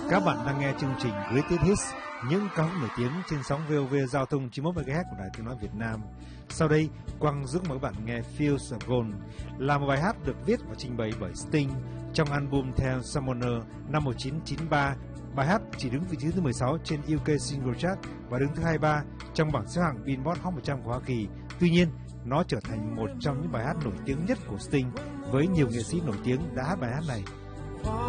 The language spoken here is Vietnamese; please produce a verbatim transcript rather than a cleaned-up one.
Các bạn đang nghe chương trình Greatest Hits, những ca khúc nổi tiếng trên sóng vê o vê Giao thông chín mươi mốt mê ga héc của Đài Tiếng nói Việt Nam. Sau đây, Quang giúp mời các bạn nghe Fields of Gold, là một bài hát được viết và trình bày bởi Sting trong album Tell Summoner năm một nghìn chín trăm chín mươi ba. Bài hát chỉ đứng vị trí thứ mười sáu trên u ca Single Chart và đứng thứ hai mươi ba trong bảng xếp hạng Billboard Hot một trăm của Hoa Kỳ. Tuy nhiên, nó trở thành một trong những bài hát nổi tiếng nhất của Sting, với nhiều nghệ sĩ nổi tiếng đã hát bài hát này.